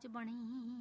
पाँच बणी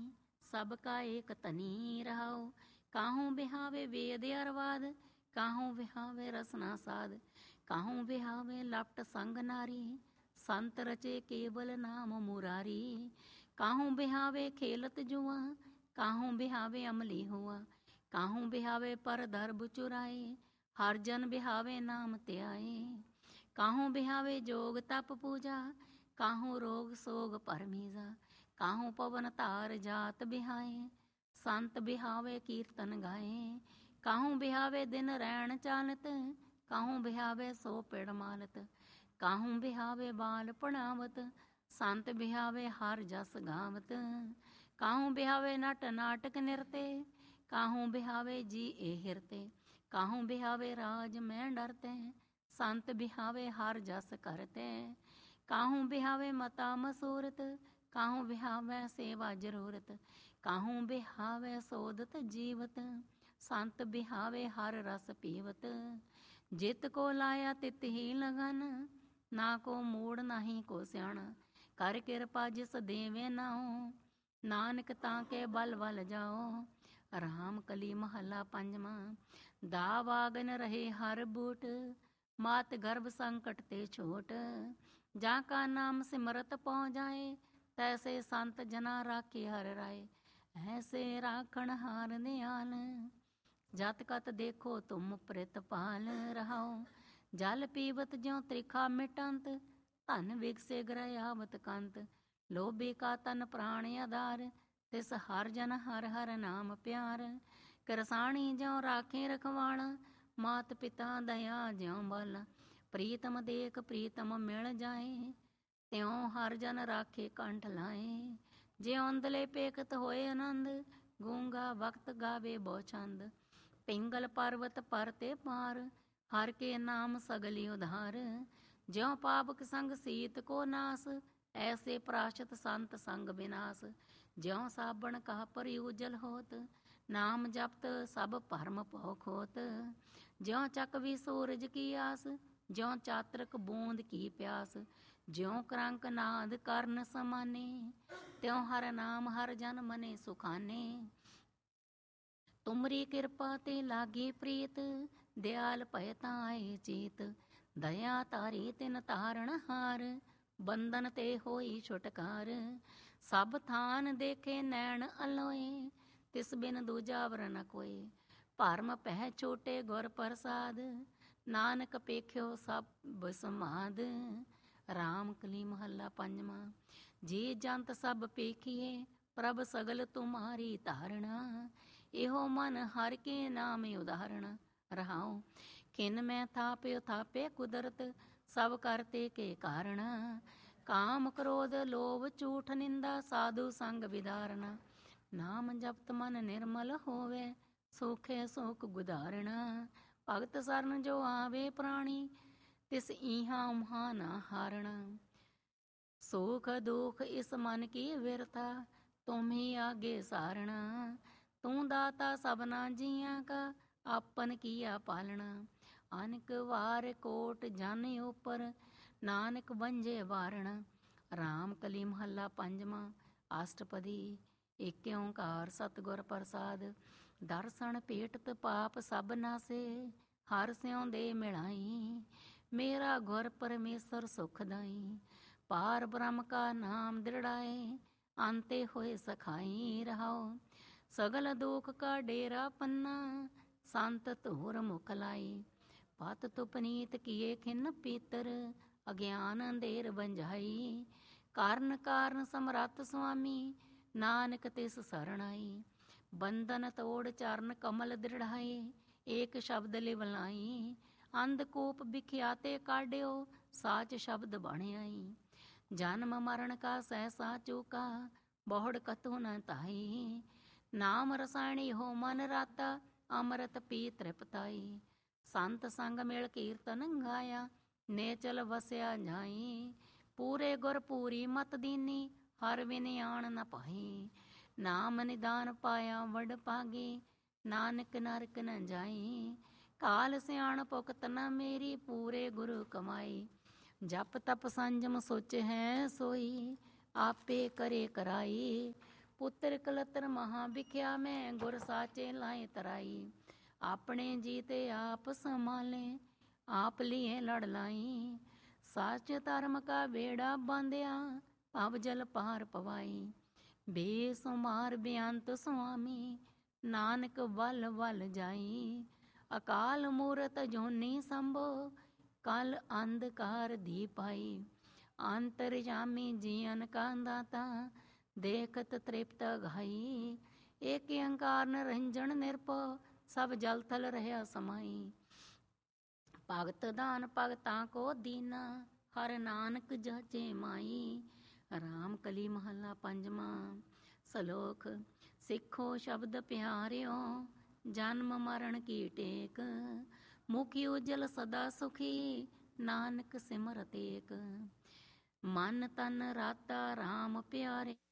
सबका एक तनी रहाओ। काहूँ बिहावे वेद अरवाद, काहूँ बिहावे रसना साध, काहूँ बिहावे लपट संग नारी, संत रचे केवल नाम मुरारी। काहूँ बिहावे खेलत जुआ, काहूँ बिहावे अमली हुआ, काहूँ बिहावे पर दर्भ चुराए, हर जन बिहावे नाम त्याए। काहूँ बिहावे जोग तप पूजा, काहूँ रोग सोग परमीजा, काहूँ पवन तार जात बिहाए, संत बिहावे कीर्तन गाए। काहूँ बिहावे दिन रैन चालत, काहूँ बिहावे सो पेड़ मालत, काहूँ बिहावे बाल पढ़ावत, संत बिहावे हर जस गावत। काहूँ बिहावे नट नाटक नृत्य, काहूँ बिहावे जी ए हिरते, काहूँ बिहावे राज में डरते, संत बिहावे हर जस करते। काहूँ बिहावे मता मसूरत, काहूँ बिहावे सेवा जरूरत, काहूँ बिहावे सोदत जीवत, संत बिहावे हर रस पीवत। जित को लाया तित ही लगन, ना को मूड़ नाही को स्याण, कर कृपा जिस देवे नाओ, नानक ताके बल बल जाओ। राम कली महला पंजवा। दावागन रहे हर बूट, मात गर्भ संकट ते छोट, जाका नाम सिमरत पौ जाए, तैसे संत जना राखे हर राय। ऐसे राखण हार नियाल, जत कत देखो तुम प्रितपाल रहाओ। जल पीवत ज्यों त्रिखा मिटंत, धन विगसे ग्रह आवत कंत, लोभी का तन प्राण आधार, तिस हर जन हर हर नाम प्यार। करसाणी ज्यों राखे रखवाणा, मात पिता दया ज्यों बाला, प्रीतम देख प्रीतम मिल जाए, त्यों हर जन राखे कंठ लाए। ज्यों अंधले पेखत होए आनंद, गूंगा वक्त गावे बहु छंद, पिंगल पर्वत परते पार, हर के नाम सगली उधार। ज्यों पावक संग सीत को नास, ऐसे प्राशत संत संग विनाश। ज्यों साबण का परिउजल होत, नाम जपत सब भरम पौ खोत। ज्यों चकवी सूरज की आस, ज्यों चात्रक बूंद की प्यास, ज्यों क्रंक नाद कर्ण समाने, त्यों हर नाम हर जन मने सुखाने। तुमरी कृपा ते लागे प्रीत, दयाल भयता आए चीत, दया तारी तिन तारण हार, बंधन ते होई छुटकार। सब थान देखे नैन अलोए, तिस बिन दूजा वर न कोय, भरम पह छोटे गुर प्रसाद, नानक पेख्यो सब समाद। राम कली महला पंजवा। जी जंत सब पेखिए, प्रभ सगल तुम्हारी धारणा, एहो मन हर के नाम उदाहरण रहाओ। किन में थाप्यो थापे कुदरत, सब करते के कारण, काम क्रोध लोभ झूठ निंदा, साधु संग विदारना। नाम जपत मन निर्मल होवे, सूखे सुख गुदारना। भगत सरन जो आवे प्राणी, तिस इहा उहा न हारना। सुख दुख इस मन की विरता, तुम ही आगे सारना। तू दाता सबना जिया का, आपन किया पालना। अनक वार कोट जन ऊपर, नानक बंजे वारणा। राम कली महला पंजवा। अष्टपदी। एक ओंकार सतगुर प्रसाद। दर्शन भेटत पाप सब नासे, हर स्यों दे मिलाई। मेरा गुर परमेश्वर सुखदाई, पार ब्रह्म का नाम दृढ़ाए, अंते होए सखाई रहाओ। सगल दुख का डेरा पन्ना, संत तोर मुख लाई। पत तुपनीत किए खिन पीतर, अज्ञान अंधेर बंझाई। कारण कारण समरथ स्वामी, नानक तिस शरणाई। बंधन तोड़ चरण कमल दृढ़ाई, एक शब्द लिवलाई। अंधकूप बिख्याते काढ़्यो, साच शब्द बण आई। जन्म मरण का सहसा चूका, बहुड़ कतु न ताई। नाम रसायणी हो मन राता, अमृत पी तृप्ताई। संत संग मेल कीर्तन गाया, नेचल वस्या जाई। पूरे गुर पूरी मत दीनी, हर विन आण न पाई। नाम निदान पाया वड पागे, नानक नरक न जाई। काल सियाण पुकत न मेरी, पूरे गुरु कमाई। जप तप संजम सोच है सोई, आपे करे कराई। ਪੁੱਤਰ ਕਲਤਰ ਮਹਾ ਵਿਖਿਆ ਮੈਂ, ਗੁਰ ਸਾਚੇ ਲਾਏ ਤਰਾਈ। ਆਪਣੇ ਜੀ ਤੇ ਆਪ ਸੰਭਾਲੇ, ਆਪ ਲੀਏ ਲੜ ਲਾਈ। ਸੱਚ ਧਰਮ ਕਾ ਬੇੜਾ ਬਾਂਧਿਆ, ਭਵ ਜਲ ਪਾਰ ਪਵਾਈ। ਬੇਸੁਮਾਰ ਬੇਅੰਤ ਸੁਆਮੀ, ਨਾਨਕ ਵੱਲ ਵੱਲ ਜਾਈ। ਅਕਾਲ ਮੂਰਤ ਜੋਨੀ ਸੰਭੋ, ਕਲ ਅੰਧਕਾਰ ਦੀ ਪਾਈ। ਅੰਤਰਜਾਮੀ ਜੀਅਨ ਕਾ ਦਾਤਾ, ਦੇਖਤ ਤ੍ਰਿਪਤ ਘਾਈ। ਏਕ ਓੰਕਾਰ ਨਿਰੰਜਨ ਨਿਰਭਉ, ਸਭ ਜਲ ਥਲ ਰਹਿਆ ਸਮਾਈ। ਭਗਤ ਦਾਨ ਭਗਤਾਂ ਕੋ ਦੀਨਾ, ਹਰ ਨਾਨਕ ਜਾਚੇ ਮਾਈ। ਰਾਮ ਕਲੀ ਮਹੱਲਾ ਪੰਜਵਾਂ। ਸਲੋਕ। ਸਿੱਖੋ ਸ਼ਬਦ ਪਿਆਰਿਓ, ਜਨਮ ਮਰਨ ਕੀ ਟੇਕ। ਮੁਖੀ ਉਜਲ ਸਦਾ ਸੁਖੀ, ਨਾਨਕ ਸਿਮਰਤ ਏਕ। ਮਨ ਤਨ ਰਾਤਾ ਰਾਮ ਪਿਆਰੇ,